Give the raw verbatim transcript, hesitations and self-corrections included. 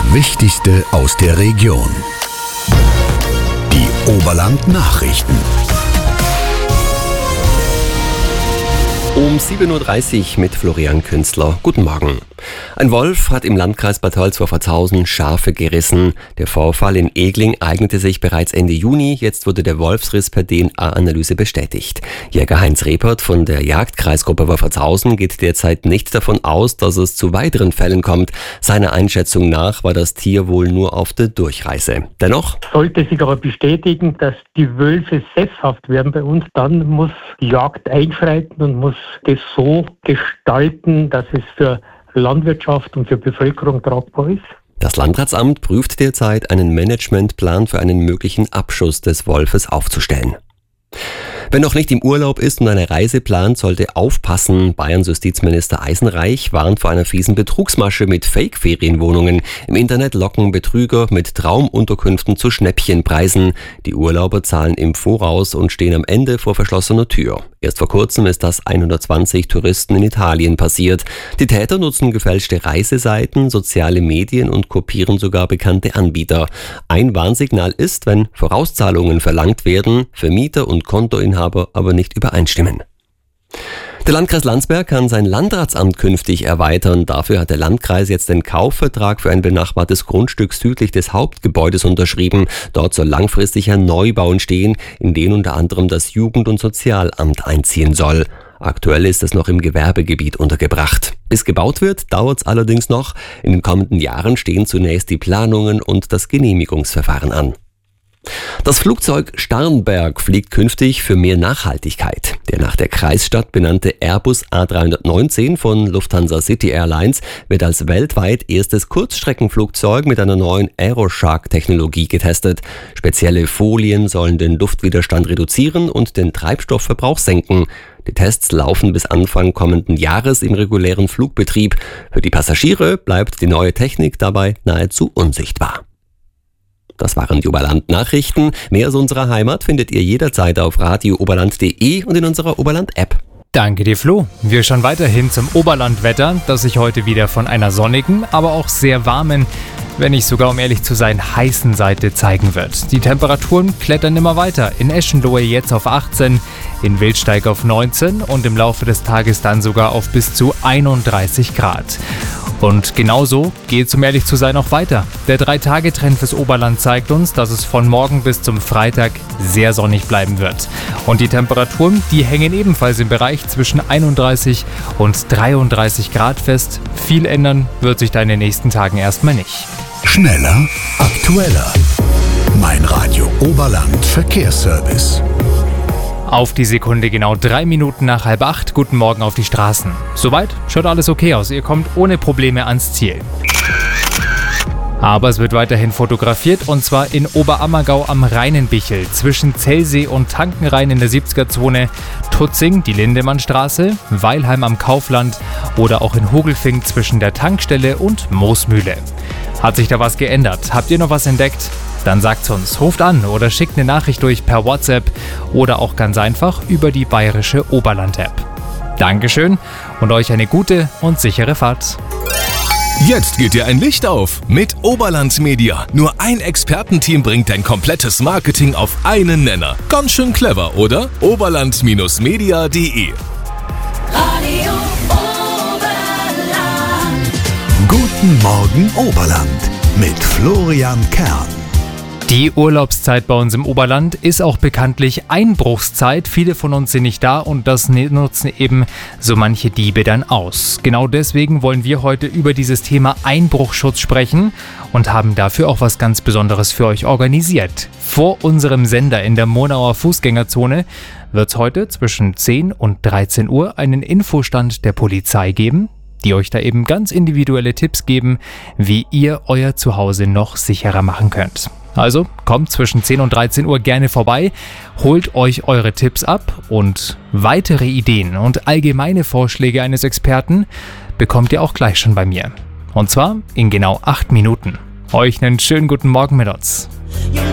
Wichtigste aus der Region. Die Oberland-Nachrichten. Um sieben Uhr dreißig mit Florian Künstler. Guten Morgen. Ein Wolf hat im Landkreis Bad Tölz-Wolfertshausen Schafe gerissen. Der Vorfall in Egling eignete sich bereits Ende Juni. Jetzt wurde der Wolfsriss per D N A-Analyse bestätigt. Jäger Heinz Repert von der Jagdkreisgruppe Wolfertshausen geht derzeit nicht davon aus, dass es zu weiteren Fällen kommt. Seiner Einschätzung nach war das Tier wohl nur auf der Durchreise. Dennoch sollte sich aber bestätigen, dass die Wölfe sesshaft werden bei uns, dann muss die Jagd einschreiten und muss das so gestalten, dass es für Landwirtschaft und für Bevölkerung tragbar ist. Das Landratsamt prüft derzeit einen Managementplan für einen möglichen Abschuss des Wolfes aufzustellen. Wer noch nicht im Urlaub ist und eine Reise plant, sollte aufpassen. Bayerns Justizminister Eisenreich warnt vor einer fiesen Betrugsmasche mit Fake-Ferienwohnungen. Im Internet locken Betrüger mit Traumunterkünften zu Schnäppchenpreisen. Die Urlauber zahlen im Voraus und stehen am Ende vor verschlossener Tür. Erst vor kurzem ist das hundertzwanzig Touristen in Italien passiert. Die Täter nutzen gefälschte Reiseseiten, soziale Medien und kopieren sogar bekannte Anbieter. Ein Warnsignal ist, wenn Vorauszahlungen verlangt werden, Vermieter und Kontoinhaber aber nicht übereinstimmen. Der Landkreis Landsberg kann sein Landratsamt künftig erweitern. Dafür hat der Landkreis jetzt den Kaufvertrag für ein benachbartes Grundstück südlich des Hauptgebäudes unterschrieben. Dort soll langfristig ein Neubau entstehen, in den unter anderem das Jugend- und Sozialamt einziehen soll. Aktuell ist es noch im Gewerbegebiet untergebracht. Bis gebaut wird, dauert es allerdings noch. In den kommenden Jahren stehen zunächst die Planungen und das Genehmigungsverfahren an. Das Flugzeug Starnberg fliegt künftig für mehr Nachhaltigkeit. Der nach der Kreisstadt benannte Airbus A drei neunzehn von Lufthansa City Airlines wird als weltweit erstes Kurzstreckenflugzeug mit einer neuen Aeroshark-Technologie getestet. Spezielle Folien sollen den Luftwiderstand reduzieren und den Treibstoffverbrauch senken. Die Tests laufen bis Anfang kommenden Jahres im regulären Flugbetrieb. Für die Passagiere bleibt die neue Technik dabei nahezu unsichtbar. Das waren die Oberland-Nachrichten. Mehr aus unserer Heimat findet ihr jederzeit auf radio oberland punkt de und in unserer Oberland-App. Danke dir, Flo. Wir schauen weiterhin zum Oberlandwetter, das sich heute wieder von einer sonnigen, aber auch sehr warmen, wenn nicht sogar, um ehrlich zu sein, heißen Seite zeigen wird. Die Temperaturen klettern immer weiter. In Eschenlohe jetzt auf achtzehn, in Wildsteig auf neunzehn und im Laufe des Tages dann sogar auf bis zu einunddreißig Grad. Und genauso geht es, um ehrlich zu sein, auch weiter. Der drei-Tage-Trend fürs Oberland zeigt uns, dass es von morgen bis zum Freitag sehr sonnig bleiben wird. Und die Temperaturen, die hängen ebenfalls im Bereich zwischen einunddreißig und dreiunddreißig Grad fest. Viel ändern wird sich da in den nächsten Tagen erstmal nicht. Schneller, aktueller. Mein Radio Oberland Verkehrsservice. Auf die Sekunde genau drei Minuten nach halb acht. Guten Morgen auf die Straßen. Soweit schaut alles okay aus. Ihr kommt ohne Probleme ans Ziel. Aber es wird weiterhin fotografiert und zwar in Oberammergau am Rheinenbichel zwischen Zellsee und Tankenrhein in der siebziger-Zone, Tutzing, die Lindemannstraße, Weilheim am Kaufland oder auch in Hogelfing zwischen der Tankstelle und Moosmühle. Hat sich da was geändert? Habt ihr noch was entdeckt? Dann sagt's uns, ruft an oder schickt eine Nachricht durch per WhatsApp oder auch ganz einfach über die bayerische Oberland-App. Dankeschön und euch eine gute und sichere Fahrt. Jetzt geht dir ein Licht auf mit Oberland Media. Nur ein Expertenteam bringt dein komplettes Marketing auf einen Nenner. Ganz schön clever, oder? oberland Media punkt de Radio Oberland. Guten Morgen Oberland mit Florian Kern. Die Urlaubszeit bei uns im Oberland ist auch bekanntlich Einbruchszeit. Viele von uns sind nicht da und das nutzen eben so manche Diebe dann aus. Genau deswegen wollen wir heute über dieses Thema Einbruchschutz sprechen und haben dafür auch was ganz Besonderes für euch organisiert. Vor unserem Sender in der Monauer Fußgängerzone wird es heute zwischen zehn und dreizehn Uhr einen Infostand der Polizei geben, die euch da eben ganz individuelle Tipps geben, wie ihr euer Zuhause noch sicherer machen könnt. Also kommt zwischen zehn und dreizehn Uhr gerne vorbei, holt euch eure Tipps ab und weitere Ideen und allgemeine Vorschläge eines Experten bekommt ihr auch gleich schon bei mir. Und zwar in genau acht Minuten. Euch einen schönen guten Morgen mit uns.